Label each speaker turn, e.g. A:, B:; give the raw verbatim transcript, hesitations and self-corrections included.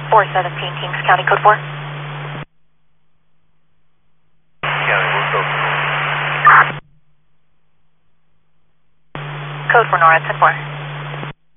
A: four seventeen, Kings County, code four.
B: County, we'll go.
A: Code for NORAD, ten four.